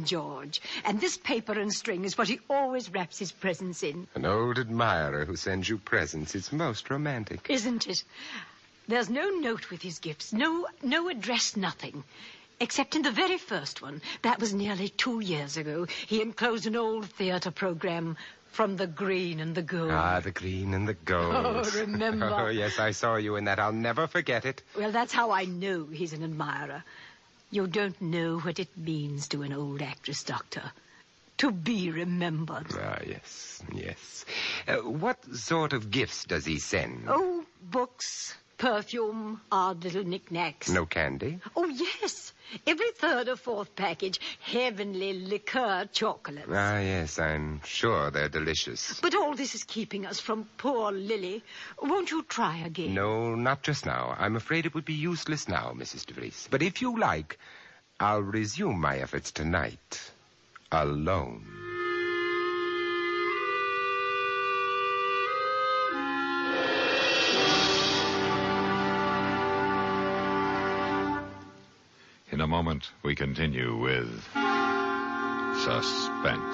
George. And this paper and string is what he always wraps his presents in. An old admirer who sends you presents. It's most romantic. Isn't it? There's no note with his gifts. No address, nothing. Except in the very first one. That was nearly 2 years ago. He enclosed an old theater program from The Green and the Gold. Ah, The Green and the Gold. Oh, remember? Oh, yes, I saw you in that. I'll never forget it. Well, that's how I know he's an admirer. You don't know what it means to an old actress, Doctor. To be remembered. Ah, yes. What sort of gifts does he send? Oh, books, perfume, odd little knickknacks. No candy? Oh, yes. Every third or fourth package, heavenly liqueur chocolates. Ah, yes, I'm sure they're delicious. But all this is keeping us from poor Lily. Won't you try again? No, not just now. I'm afraid it would be useless now, Mrs. de Vries. But if you like, I'll resume my efforts tonight. Alone. In a moment, we continue with Suspense.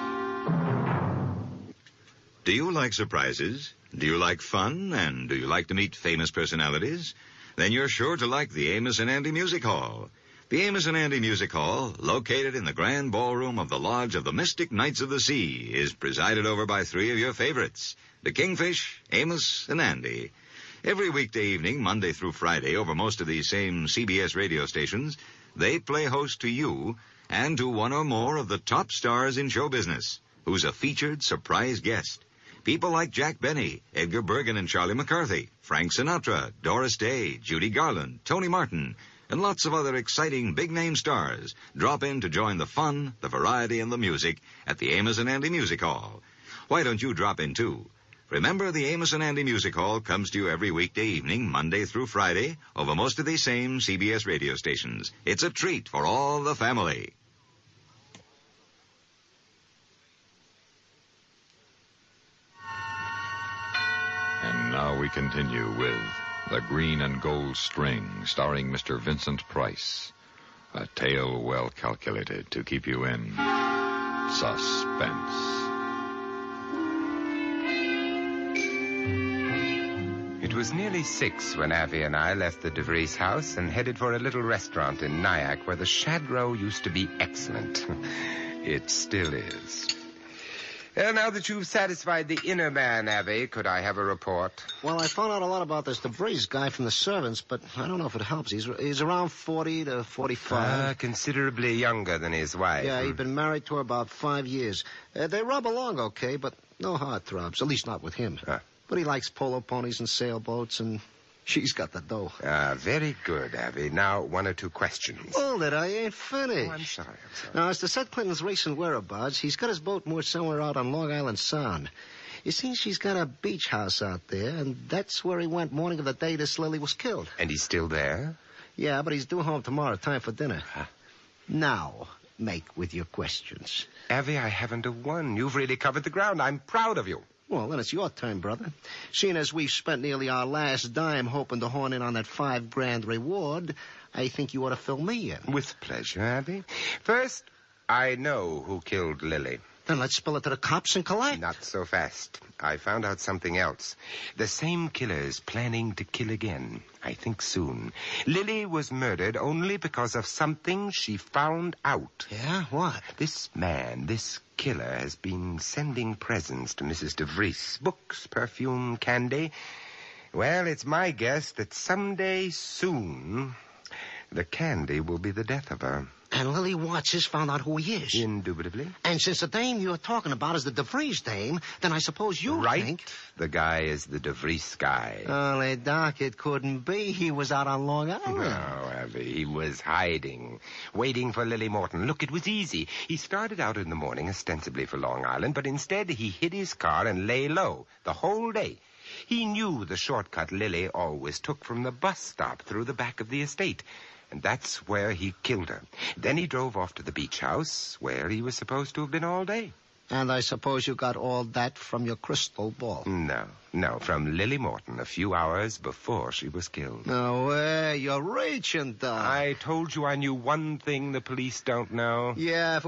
Do you like surprises? Do you like fun? And do you like to meet famous personalities? Then you're sure to like the Amos and Andy Music Hall. The Amos and Andy Music Hall, located in the grand ballroom of the Lodge of the Mystic Knights of the Sea, is presided over by 3 of your favorites, the Kingfish, Amos, and Andy. Every weekday evening, Monday through Friday, over most of these same CBS radio stations, they play host to you and to one or more of the top stars in show business, who's a featured surprise guest. People like Jack Benny, Edgar Bergen and Charlie McCarthy, Frank Sinatra, Doris Day, Judy Garland, Tony Martin, and lots of other exciting big-name stars drop in to join the fun, the variety, and the music at the Amos and Andy Music Hall. Why don't you drop in, too? Remember, the Amos and Andy Music Hall comes to you every weekday evening, Monday through Friday, over most of these same CBS radio stations. It's a treat for all the family. And now we continue with The Green and Gold String, starring Mr. Vincent Price. A tale well calculated to keep you in suspense. It was nearly 6 when Avi and I left the de Vries house and headed for a little restaurant in Nyack where the Shadrow used to be excellent. It still is. Now that you've satisfied the inner man, Avi, could I have a report? Well, I found out a lot about this de Vries guy from the servants, but I don't know if it helps. He's around 40 to 45. Considerably younger than his wife. Yeah, he'd been married to her about 5 years. They rub along okay, but no heartthrobs, at least not with him. But he likes polo ponies and sailboats, and she's got the dough. Very good, Avi. Now, 1 or 2 questions. Hold it, I ain't finished. Oh, I'm sorry. Now, as to Seth Clinton's recent whereabouts, he's got his boat moored somewhere out on Long Island Sound. You see, she's got a beach house out there, and that's where he went morning of the day this Lily was killed. And he's still there? Yeah, but he's due home tomorrow, time for dinner. Now, make with your questions. Avi, I haven't a one. You've really covered the ground. I'm proud of you. Well, then it's your turn, brother. Seeing as we've spent nearly our last dime hoping to horn in on that $5,000 reward, I think you ought to fill me in. With pleasure, Avi. First, I know who killed Lily. Then let's spill it to the cops and collect. Not so fast. I found out something else. The same killer is planning to kill again. I think soon. Lily was murdered only because of something she found out. Yeah? What? This man, this killer, has been sending presents to Mrs. de Vries. Books, perfume, candy. Well, it's my guess that someday soon the candy will be the death of her. And Lily Watts has found out who he is. Indubitably. And since the dame you're talking about is the de Vries dame, then I suppose you think... The guy is the de Vries guy. Only, Doc, it couldn't be. He was out on Long Island. No, Avi, he was hiding, waiting for Lily Morton. Look, it was easy. He started out in the morning ostensibly for Long Island, but instead he hid his car and lay low the whole day. He knew the shortcut Lily always took from the bus stop through the back of the estate. And that's where he killed her. Then he drove off to the beach house, where he was supposed to have been all day. And I suppose you got all that from your crystal ball. No, from Lily Morton a few hours before she was killed. No way, you're reaching, Doc. I told you I knew one thing the police don't know. Yeah, if